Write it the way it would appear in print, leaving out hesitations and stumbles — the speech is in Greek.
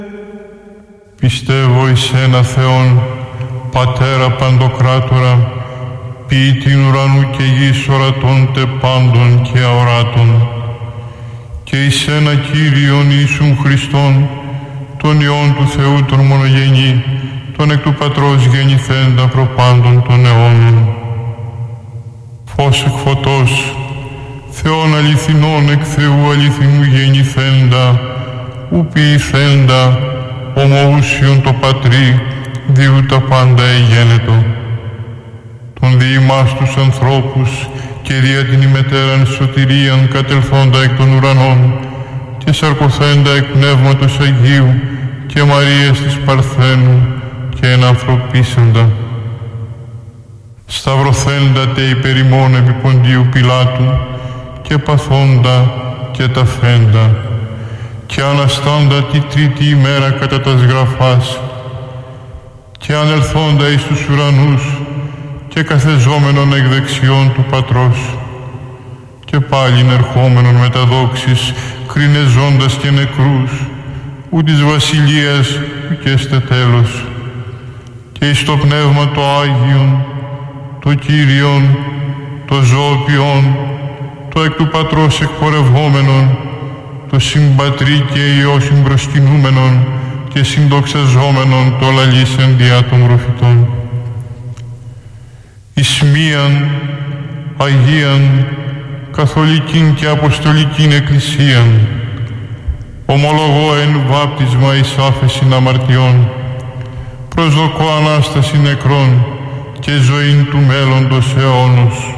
Πιστεύω εις ένα Θεόν, Πατέρα Παντοκράτορα, ποιητήν ουρανού και γης ορατών τε πάντων και αοράτων, και εις ένα Κύριον Ιησούν Χριστόν, τον Υιόν του Θεού τον μονογενή, τον εκ του Πατρός γεννηθέντα προπάντων των αιώνων. Φως εκ φωτός, Θεόν αληθινών εκ Θεού αληθινού γεννηθέντα, ου ποιηθέντα, ομοούσιον το Πατρί, διού τα πάντα εγένετο. Τον δι' ημάς τους ανθρώπους και δια την ημετέραν σωτηρίαν κατελθόντα εκ των ουρανών και σαρκωθέντα εκ Πνεύματος Αγίου και Μαρίας της Παρθένου και ενανθρωπίσεντα. Σταυρωθέντα τε υπέρ ημών επί Ποντίου Πιλάτου και παθόντα και ταφέντα και αναστάντα τη τρίτη ημέρα κατά τας γραφάς και ανελθόντα εις τους ουρανούς και καθεζόμενον εκ δεξιών του Πατρός και πάλιν ερχόμενον με τα δόξης κρινεζώντας και νεκρούς ου της βασιλείας ουκέστε τέλος και εις το Πνεύμα το Άγιον, το Κύριον, το ζωοποιόν, το εκ του Πατρός εκπορευόμενον, το συμπατρί και Υιό συμπροσκυνούμενον και συνδοξαζόμενον το λαλήσεν διά των προφητών. Εις μίαν, Αγίαν, Καθολικήν και Αποστολικήν Εκκλησίαν, ομολογώ εν βάπτισμα εις άφεσιν αμαρτιών, προσδοκώ Ανάσταση νεκρών και ζωήν του μέλλοντος αιώνος.